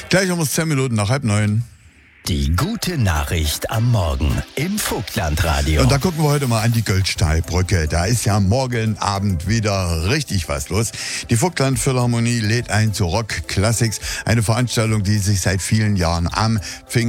Gleich um 10 Minuten nach 8:30. Die gute Nachricht am Morgen im Vogtlandradio. Und da gucken wir heute mal an die Goldstahlbrücke. Da ist ja morgen Abend wieder richtig was los. Die Vogtland Philharmonie lädt ein zu Rock Classics, eine Veranstaltung, die sich seit vielen Jahren am